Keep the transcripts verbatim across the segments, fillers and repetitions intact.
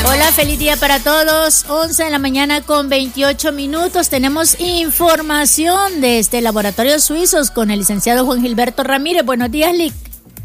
Hola, feliz día para todos. once de la mañana con veintiocho minutos. Tenemos información de este Laboratorios Suizos con el licenciado Juan Gilberto Ramírez. Buenos días, Lic.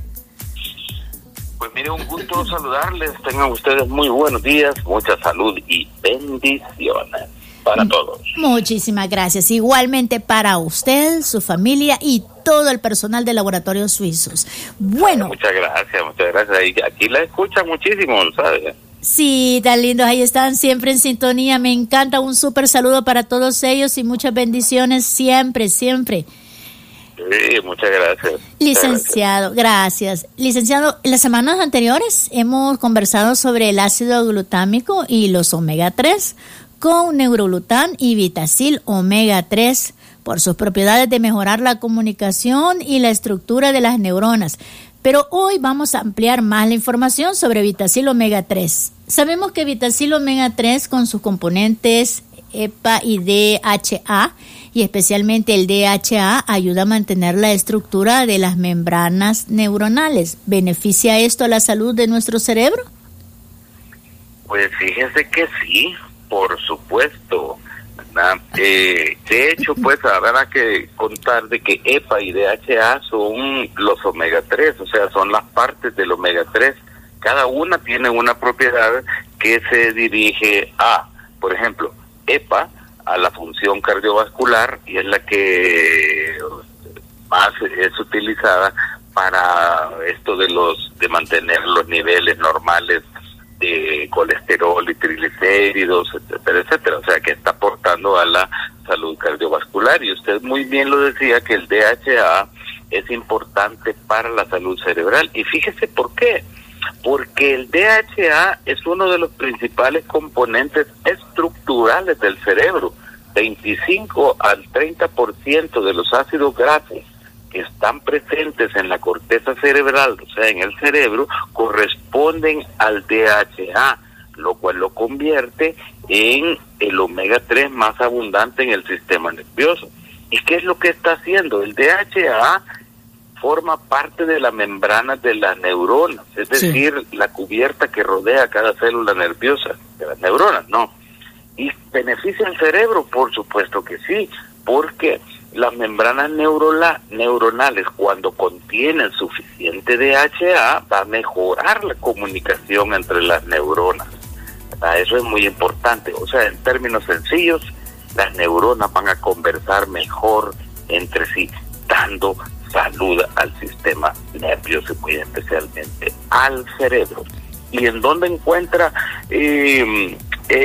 Pues mire, un gusto saludarles. Tengan ustedes muy buenos días, mucha salud y bendiciones para todos. Muchísimas gracias. Igualmente para usted, su familia y todo el personal de Laboratorios Suizos. Bueno. Ay, muchas gracias, muchas gracias. Aquí la escuchan muchísimo, ¿sabes? Sí, tan lindos, ahí están siempre en sintonía. Me encanta, un súper saludo para todos ellos y muchas bendiciones siempre, siempre. Sí, muchas gracias. Licenciado, muchas gracias. gracias. Licenciado, en las semanas anteriores hemos conversado sobre el ácido glutámico y los omega tres con Neuroglután y Vitacil omega tres por sus propiedades de mejorar la comunicación y la estructura de las neuronas. Pero hoy vamos a ampliar más la información sobre Vitacil omega tres. Sabemos que Vitacil omega tres con sus componentes E P A y D H A, y especialmente el D H A, ayuda a mantener la estructura de las membranas neuronales. ¿Beneficia esto a la salud de nuestro cerebro? Pues fíjese que sí, por supuesto. Eh, de hecho, pues habrá que contar de que E P A y D H A son los omega tres, o sea, son las partes del omega tres. Cada una tiene una propiedad que se dirige a, por ejemplo, E P A a la función cardiovascular, y es la que más es utilizada para esto de los de mantener los niveles normales de colesterol y triglicéridos, etcétera, etcétera, o sea que está aportando a la salud cardiovascular. Y usted muy bien lo decía, que el D H A es importante para la salud cerebral, y fíjese por qué. Porque el D H A es uno de los principales componentes estructurales del cerebro. veinticinco al treinta por ciento de los ácidos grasos que están presentes en la corteza cerebral, o sea, en el cerebro, corresponden al D H A, lo cual lo convierte en el omega tres más abundante en el sistema nervioso. ¿Y qué es lo que está haciendo? El D H A forma parte de la membrana de las neuronas, es decir, sí, la cubierta que rodea cada célula nerviosa de las neuronas, ¿no? ¿Y beneficia al cerebro? Por supuesto que sí, porque las membranas neurola, neuronales, cuando contienen suficiente D H A, va a mejorar la comunicación entre las neuronas. ¿Verdad? Eso es muy importante. O sea, en términos sencillos, las neuronas van a conversar mejor entre sí, dando salud al sistema nervioso y muy especialmente al cerebro. ¿Y en dónde encuentra eh,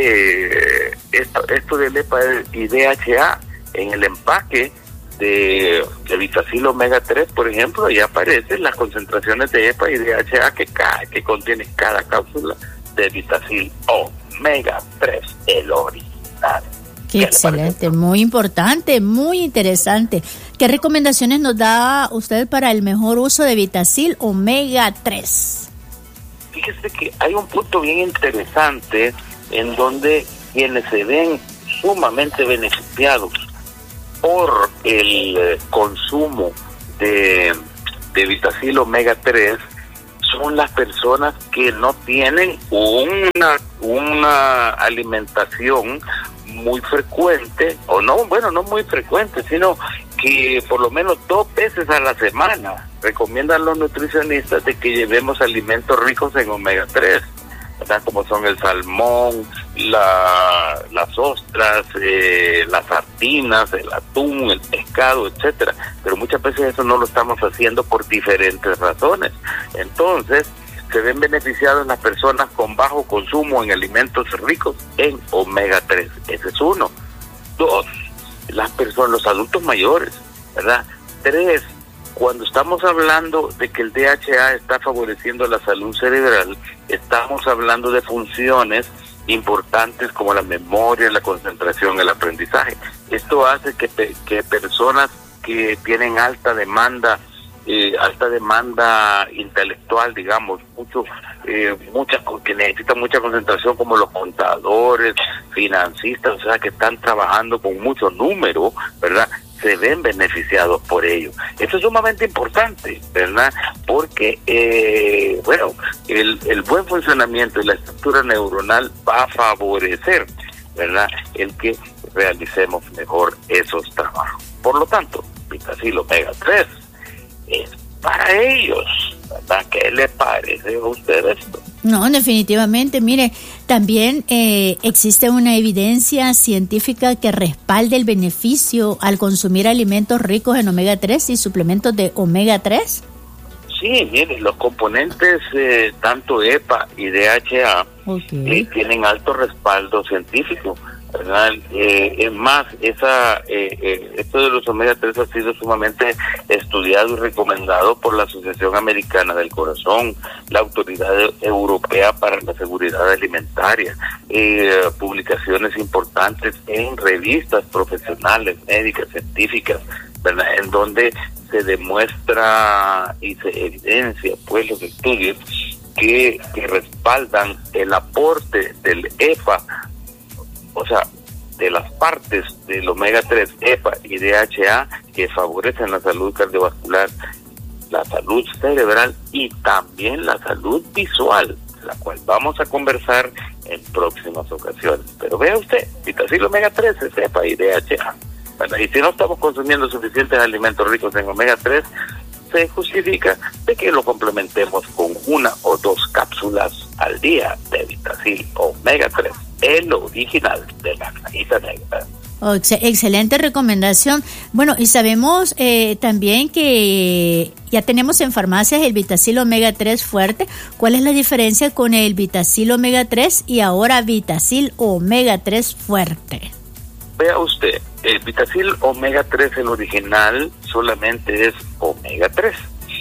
eh, esto, esto del E P A y D H A? En el empaque de, de Vitacil omega tres, por ejemplo, ahí aparecen las concentraciones de E P A y D H A que, cae, que contiene cada cápsula de Vitacil omega tres, el original. Qué excelente, muy importante, muy interesante. ¿Qué recomendaciones nos da usted para el mejor uso de Vitacil omega tres? Fíjese que hay un punto bien interesante en donde quienes se ven sumamente beneficiados por el eh, consumo de, de Vitacil omega tres son las personas que no tienen una, una alimentación muy frecuente, o no, bueno, no muy frecuente, sino que por lo menos dos veces a la semana recomiendan los nutricionistas de que llevemos alimentos ricos en omega tres, ¿verdad? Como son el salmón, la, las ostras, eh, las sardinas, el atún, el pescado, etcétera. Pero muchas veces eso no lo estamos haciendo por diferentes razones. Entonces, se ven beneficiadas las personas con bajo consumo en alimentos ricos en omega tres. Ese es uno. Dos, las personas, los adultos mayores, ¿verdad? Tres, cuando estamos hablando de que el D H A está favoreciendo la salud cerebral, estamos hablando de funciones importantes como la memoria, la concentración, el aprendizaje. Esto hace que, que personas que tienen alta demanda, eh, alta demanda intelectual, digamos, mucho, eh, mucha, que necesitan mucha concentración, como los contadores, financistas, o sea, que están trabajando con mucho número, ¿verdad? se ven beneficiados por ello. Esto es sumamente importante, ¿verdad? Porque, eh, bueno, el, el buen funcionamiento de la estructura neuronal va a favorecer, ¿verdad?, el que realicemos mejor esos trabajos. Por lo tanto, Vitacil Omega tres es para ellos, ¿verdad? ¿Qué le parece a usted esto? No, definitivamente. Mire, también eh, existe una evidencia científica que respalde el beneficio al consumir alimentos ricos en omega tres y suplementos de omega tres. Sí, mire, los componentes eh, tanto E P A y D H A okay. eh, tienen alto respaldo científico, ¿verdad? Eh, es más, esa eh, eh, esto de los omega tres ha sido sumamente estudiado y recomendado por la Asociación Americana del Corazón, la Autoridad Europea para la Seguridad Alimentaria, eh, publicaciones importantes en revistas profesionales, médicas, científicas, ¿verdad?, en donde se demuestra y se evidencia, pues, los estudios que, que respaldan el aporte del E P A, o sea, de las partes del omega tres, E P A y D H A, que favorecen la salud cardiovascular, la salud cerebral y también la salud visual, la cual vamos a conversar en próximas ocasiones. Pero vea usted, Vitacil Omega tres es E P A y D H A. Bueno, y si no estamos consumiendo suficientes alimentos ricos en omega tres, se justifica de que lo complementemos con una o dos cápsulas al día de Vitacil Omega tres, el original de la cajita negra. Oh, ex- excelente recomendación. Bueno, y sabemos eh, también que ya tenemos en farmacias el Vitacil Omega tres fuerte. ¿Cuál es la diferencia con el Vitacil Omega tres y ahora Vitacil Omega tres fuerte? Vea usted, el Vitacil Omega tres, el original, solamente es omega tres,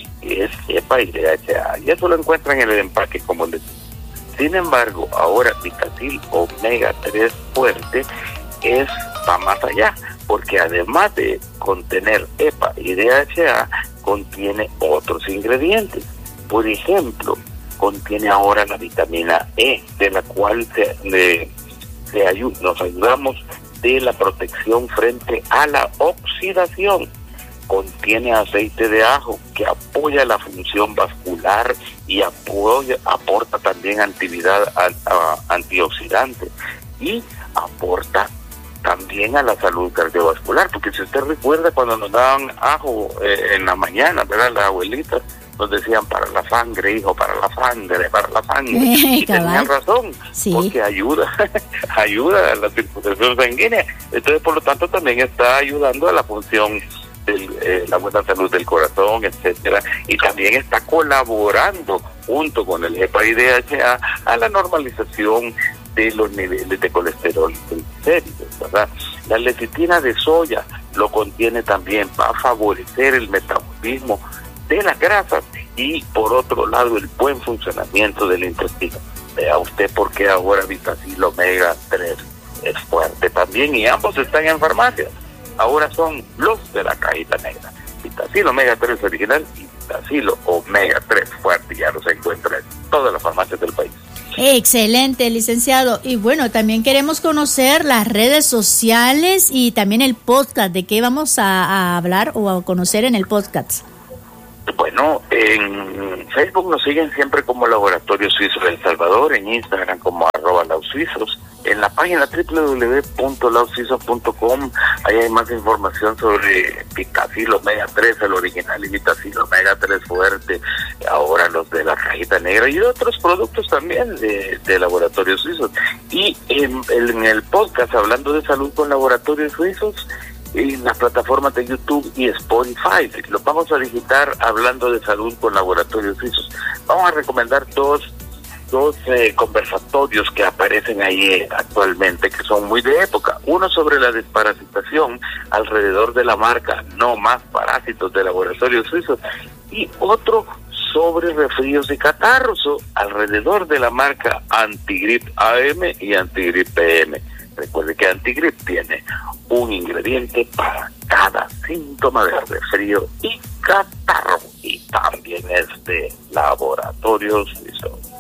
y es E P A y D H A, y eso lo encuentran en el empaque, como les digo. Sin embargo, ahora Vitacil Omega tres fuerte es va más allá, porque además de contener E P A y D H A, contiene otros ingredientes. Por ejemplo, contiene ahora la vitamina E, de la cual se, le, se ayu- nos ayudamos de la protección frente a la oxidación. Contiene aceite de ajo, que apoya la función vascular y apoya, aporta también actividad a, a, antioxidante, y aporta también a la salud cardiovascular, porque si usted recuerda cuando nos daban ajo eh, en la mañana, ¿verdad?, las abuelitas nos decían para la sangre, hijo, para la sangre, para la sangre, y tenían razón, sí, porque ayuda, ayuda a la circulación sanguínea. Entonces, por lo tanto, también está ayudando a la función de eh, la buena salud del corazón, etcétera, y también está colaborando junto con el E P A y D H A a la normalización de los niveles de colesterol triglicéridos, ¿verdad? La lecitina de soya lo contiene también, va a favorecer el metabolismo de las grasas y, por otro lado, el buen funcionamiento del intestino. Vea usted por qué ahora Vitacil Omega tres es fuerte también, y ambos están en farmacias. Ahora son los de la cajita negra. Vitacil Omega tres original y Vitacil Omega tres fuerte, ya los encuentra en todas las farmacias del país. Excelente, licenciado. Y bueno, también queremos conocer las redes sociales y también el podcast. ¿De qué vamos a, a hablar o a conocer en el podcast? Bueno, en Facebook nos siguen siempre como Laboratorio Suizo de El Salvador, en Instagram como arroba lausuizos, en la página doble u doble u doble u punto lausuizos punto com, ahí hay más información sobre Vitacil Omega tres, el original, y Vitacil Omega tres fuerte, ahora los de la cajita negra, y otros productos también de, de Laboratorios Suizos. Y en, en el podcast Hablando de Salud con Laboratorios Suizos, en las plataformas de YouTube y Spotify, los vamos a digitar Hablando de Salud con Laboratorios Suizos. Vamos a recomendar dos dos eh, conversatorios que aparecen ahí eh, actualmente, que son muy de época. Uno sobre la desparasitación alrededor de la marca No Más Parásitos de Laboratorios Suizos, y otro sobre resfríos y catarros alrededor de la marca Antigrip A M y Antigrip P M. Recuerde que Antigrip tiene un ingrediente para cada síntoma de resfrío y catarro, y también es de Laboratorios Suizos.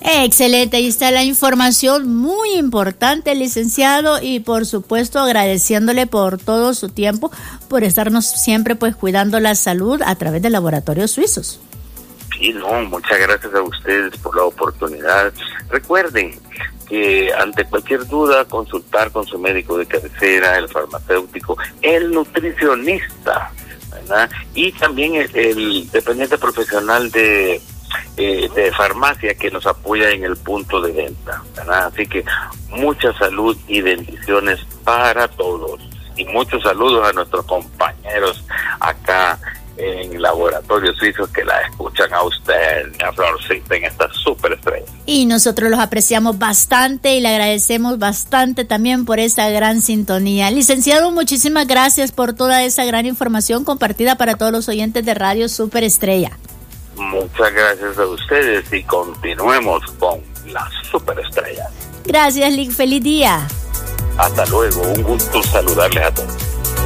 Excelente, ahí está la información muy importante, licenciado, y por supuesto agradeciéndole por todo su tiempo, por estarnos siempre pues cuidando la salud a través de Laboratorios Suizos. Sí, no, muchas gracias a ustedes por la oportunidad. Recuerden que ante cualquier duda, consultar con su médico de cabecera, el farmacéutico, el nutricionista, ¿verdad? Y también el, el dependiente profesional de Eh, de farmacia que nos apoya en el punto de venta, ¿verdad? Así que mucha salud y bendiciones para todos, y muchos saludos a nuestros compañeros acá en Laboratorios Suizos que la escuchan a usted, a Florcita, en esta súper estrella. Y nosotros los apreciamos bastante y le agradecemos bastante también por esta gran sintonía. Licenciado, muchísimas gracias por toda esa gran información compartida para todos los oyentes de Radio Super Estrella. Muchas gracias a ustedes y continuemos con la superestrella. Gracias, Lick. Feliz día. Hasta luego. Un gusto saludarles a todos.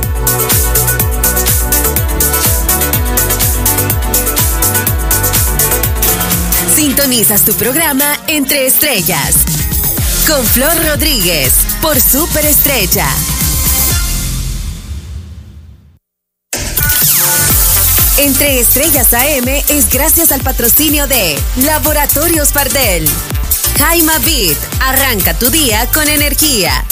Sintonizas tu programa Entre Estrellas con Flor Rodríguez por Superestrella. Entre Estrellas A M es gracias al patrocinio de Laboratorios Pardel. Jaima Beat, arranca tu día con energía.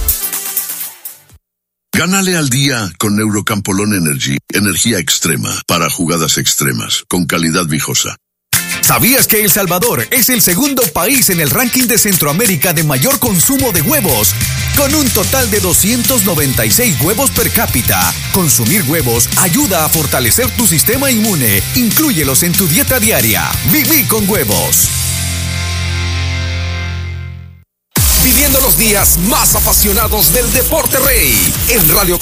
Gánale al día con Neurocampolón Energy, energía extrema para jugadas extremas, con calidad viejosa. ¿Sabías que El Salvador es el segundo país en el ranking de Centroamérica de mayor consumo de huevos? Con un total de doscientos noventa y seis huevos per cápita. Consumir huevos ayuda a fortalecer tu sistema inmune. Inclúyelos en tu dieta diaria. Viví con huevos. Viviendo los días más apasionados del deporte rey. En Radio